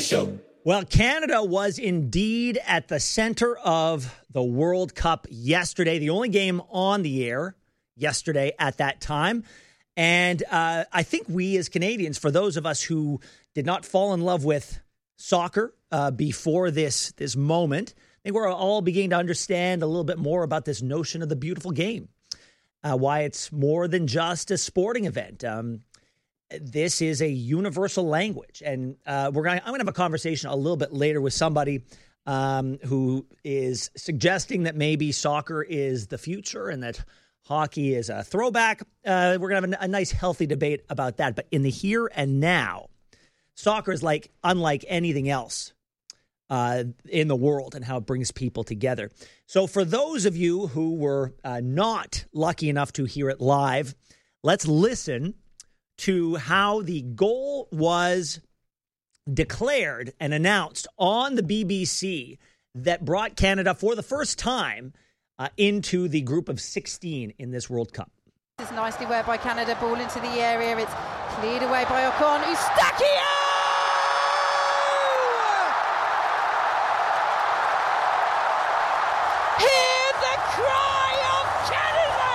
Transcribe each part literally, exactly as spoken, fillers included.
Show. Well, Canada was indeed at the center of the World Cup yesterday, the only game on the air yesterday at that time. And uh, I think we as Canadians, for those of us who did not fall in love with soccer uh, before this, this moment, I think we're all beginning to understand a little bit more about this notion of the beautiful game, uh, why it's more than just a sporting event. Um This is a universal language, and uh, we're going. I'm going to have a conversation a little bit later with somebody um, who is suggesting that maybe soccer is the future and that hockey is a throwback. Uh, we're going to have a, a nice, healthy debate about that. But in the here and now, soccer is like unlike anything else uh, in the world, and how it brings people together. So, for those of you who were uh, not lucky enough to hear it live, let's listen to how the goal was declared and announced on the B B C that brought Canada for the first time uh, into the group of sixteen in this World Cup. This is nicely worked by Canada, ball into the area, it's cleared away by Ocon, Eustáquio! Hear the cry of Canada!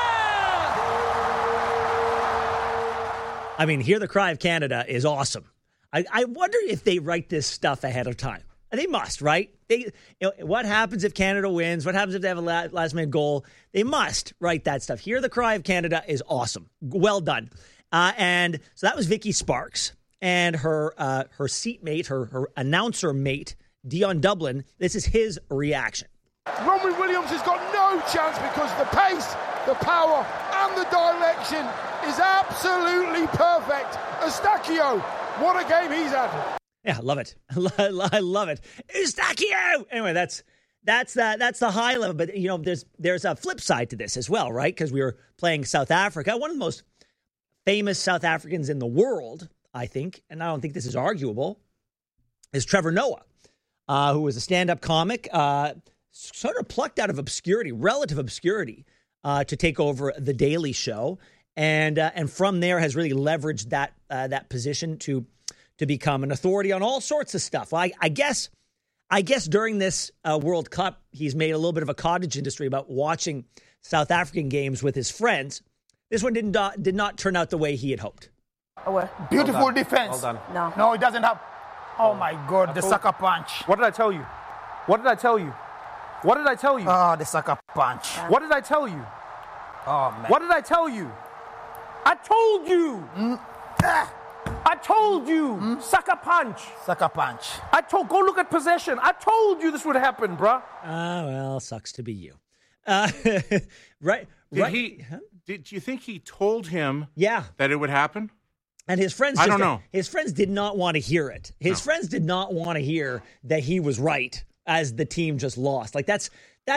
I mean, Hear the Cry of Canada is awesome. I, I wonder if they write this stuff ahead of time. They must, right? They, you know, what happens if Canada wins? What happens if they have a last-minute goal? They must write that stuff. Hear the Cry of Canada is awesome. Well done. Uh, and so that was Vicky Sparks and her uh, her seatmate, her, her announcer mate, Dion Dublin. This is his reaction. Ronwen Williams has got no chance because the pace, the power, and the direction is absolutely perfect. Eustáquio, what a game he's had. Yeah, I love it. I love it. Eustáquio! Anyway, that's that's the, that's the high level. But, you know, there's there's a flip side to this as well, right? Because we were playing South Africa. One of the most famous South Africans in the world, I think, and I don't think this is arguable, is Trevor Noah, uh, who was a stand-up comic, uh, sort of plucked out of obscurity, relative obscurity, uh, to take over The Daily Show. And uh, and from there has really leveraged that uh, that position to to become an authority on all sorts of stuff. Well, I, I guess I guess during this uh, World Cup, he's made a little bit of a cottage industry about watching South African games with his friends. This one didn't uh, did not turn out the way he had hoped. Oh, Beautiful well defense. Well done. No, no, it doesn't have. Oh my God, the sucker punch. What did I tell you? What did I tell you? What did I tell you? Oh, the sucker punch. What did I tell you? Oh man. What did I tell you? I told you. Mm. I told you. Mm. Sucker punch. Sucker punch. I told. Go look at possession. I told you this would happen, bruh. Ah, uh, well, sucks to be you. Uh, right. Did right. he? Did you think he told him? Yeah. That it would happen? And his friends. I just, don't know. His friends did not want to hear it. His no. friends did not want to hear that he was right as the team just lost. Like that's.